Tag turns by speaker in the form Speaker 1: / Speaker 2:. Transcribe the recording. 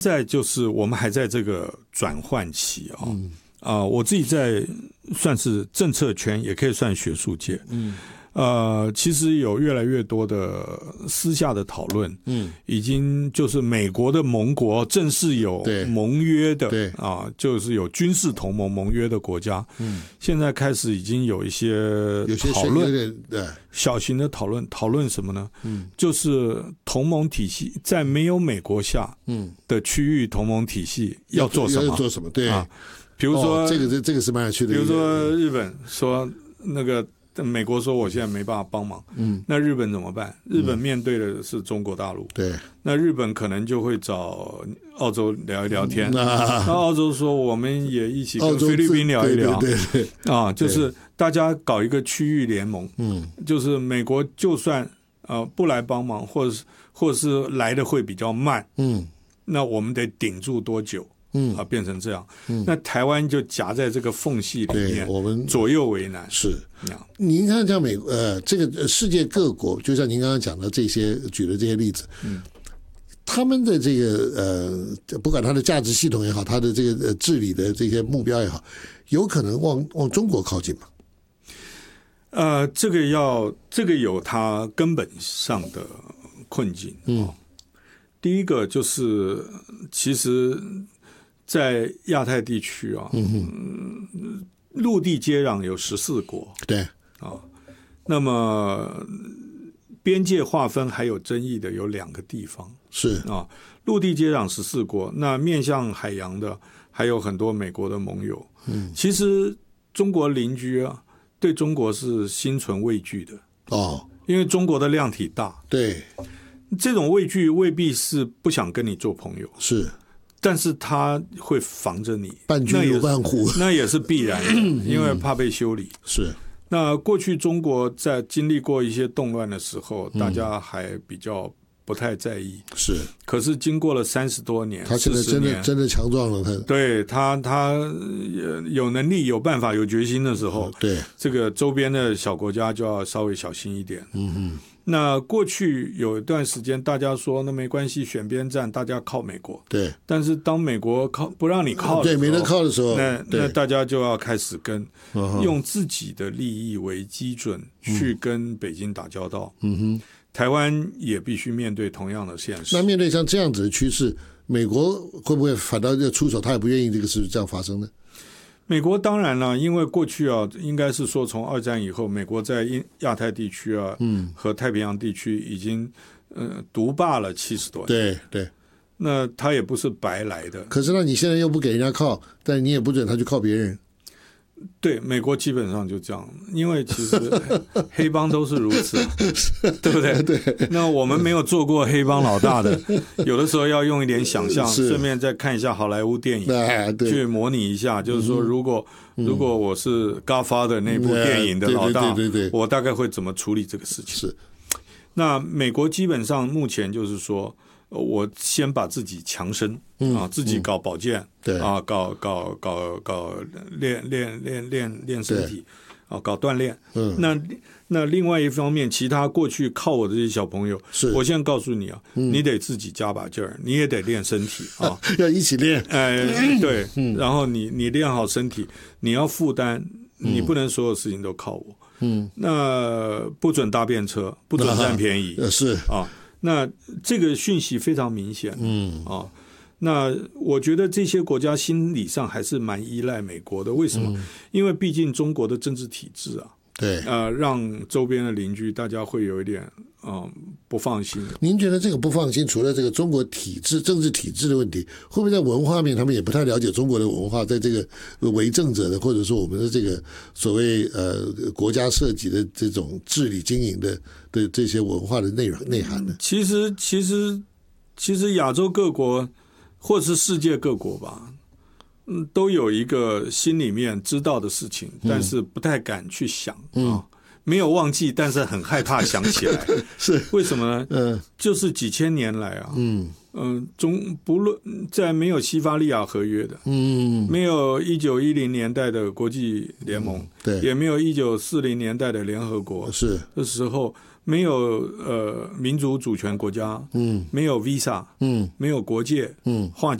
Speaker 1: 再就是我们还在这个转换期我自己在算是政策圈，也可以算学术界。其实有越来越多的私下的讨论，已经就是美国的盟国正式有盟约的，就是有军事同盟盟约的国家，现在开始已经有一些讨论，小型的讨论什么呢？就是同盟体系在没有美国下的区域同盟体系要做什么？
Speaker 2: 要做什么？对
Speaker 1: 比如说
Speaker 2: 这个是蛮有趣的。
Speaker 1: 比如说日本说那个。美国说我现在没办法帮忙，那日本怎么办？日本面对的是中国大陆，
Speaker 2: 对，
Speaker 1: 那日本可能就会找澳洲聊一聊天，那澳洲说我们也一起跟菲律宾聊一聊，
Speaker 2: 对
Speaker 1: 就是大家搞一个区域联盟，就是美国就算不来帮忙，或者是来的会比较慢，那我们得顶住多久？变成这样，那台湾就夹在这个缝隙里面，
Speaker 2: 我们
Speaker 1: 左右为难。
Speaker 2: 是，您看像这个世界各国，就像您刚刚讲的这些举的这些例子，他们的这个不管他的价值系统也好，他的这个治理的这些目标也好，有可能往中国靠近吗？
Speaker 1: 这个有它根本上的困境。第一个就是其实。在亚太地区陆地接壤有14国，
Speaker 2: 对
Speaker 1: 那么边界划分还有争议的有2个地方，
Speaker 2: 是
Speaker 1: 陆地接壤14国，那面向海洋的还有很多美国的盟友。其实中国邻居对中国是心存畏惧的因为中国的量体大，
Speaker 2: 对，
Speaker 1: 这种畏惧未必是不想跟你做朋友，
Speaker 2: 是。
Speaker 1: 但是他会防着你，
Speaker 2: 伴君如伴虎，
Speaker 1: 那也是必然的，因为怕被修理。
Speaker 2: 是。
Speaker 1: 那过去中国在经历过一些动乱的时候，大家还比较不太在意。
Speaker 2: 是。
Speaker 1: 可是经过了30多年，
Speaker 2: 他现在真的强壮了。
Speaker 1: 对他有能力、有办法、有决心的时候，
Speaker 2: 对
Speaker 1: 这个周边的小国家就要稍微小心一点。那过去有一段时间，大家说那没关系，选边站，大家靠美国。
Speaker 2: 对。
Speaker 1: 但是当美国不让你靠的时候，
Speaker 2: 对，没人靠的时候，
Speaker 1: 那大家就要开始用自己的利益为基准去跟北京打交道。台湾也必须面对同样的现实。
Speaker 2: 那面对像这样子的趋势，美国会不会反倒要出手？他也不愿意这个事这样发生呢？
Speaker 1: 美国当然了，因为过去应该是说从2战以后，美国在亚太地区和太平洋地区已经独霸了70多
Speaker 2: 年。对。
Speaker 1: 那他也不是白来的。
Speaker 2: 可是呢，你现在又不给人家靠，但你也不准他去靠别人。
Speaker 1: 对，美国基本上就这样，因为其实黑帮都是如此，对不对？
Speaker 2: 对。
Speaker 1: 那我们没有做过黑帮老大的，有的时候要用一点想象，顺便再看一下好莱坞电影，去模拟一下，就是说，如果我是 Godfather 那部电影的老大，我大概会怎么处理这个事情？
Speaker 2: 是。
Speaker 1: 那美国基本上目前就是说，我先把自己强身自己搞保健，
Speaker 2: 对
Speaker 1: 搞练身体搞锻炼。那另外一方面，其他过去靠我的这些小朋友，我现在告诉你你得自己加把劲儿，你也得练身体
Speaker 2: 要一起练。
Speaker 1: 对，然后你练好身体，你要负担，你不能所有事情都靠我。那不准搭便车，不准占便宜，
Speaker 2: 是
Speaker 1: 那这个讯息非常明显。那我觉得这些国家心理上还是蛮依赖美国的。为什么？因为毕竟中国的政治体制
Speaker 2: 对，
Speaker 1: 让周边的邻居大家会有一点不放心。
Speaker 2: 您觉得这个不放心，除了这个中国政治体制的问题，会不会在文化面他们也不太了解中国的文化，在这个为政者的或者说我们的这个所谓国家涉及的这种治理经营的这些文化的内涵呢？
Speaker 1: 其实亚洲各国或是世界各国吧，都有一个心里面知道的事情，但是不太敢去想没有忘记，但是很害怕想起来。
Speaker 2: 是
Speaker 1: 为什么呢？就是几千年来不论在没有西法利亚合约的，没有1910年代的国际联盟，
Speaker 2: 对，
Speaker 1: 也没有1940年代的联合国，
Speaker 2: 是
Speaker 1: 这时候没有民族主权国家，没有 visa，没有国界，